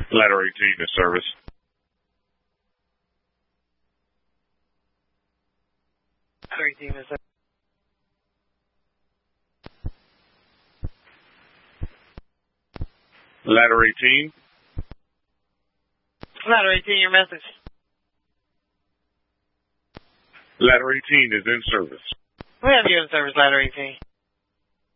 Ladder 18 is service. Ladder 18 is service. Ladder 18. Ladder 18, your message. Ladder 18 is in service. We have you in service, Ladder 18.